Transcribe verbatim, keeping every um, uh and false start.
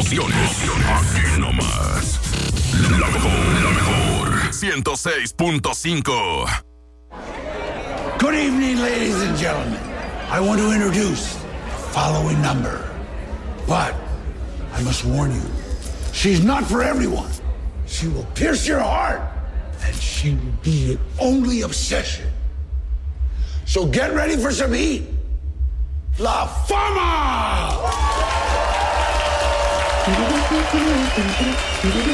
emociones. Aquí nomás. La mejor, la mejor. ciento seis punto cinco. Good evening, ladies and gentlemen. I want to introduce the following number. But I must warn you, she's not for everyone. She will pierce your heart, and she will be your only obsession. So get ready for some heat. La Fama!